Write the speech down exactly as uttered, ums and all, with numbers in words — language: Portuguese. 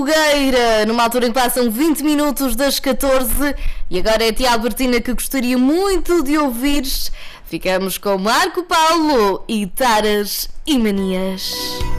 Fogueira, numa altura em que passam vinte minutos das catorze, e agora é a tia Albertina que gostaria muito de ouvir. Ficamos com Marco Paulo e Taras e Manias.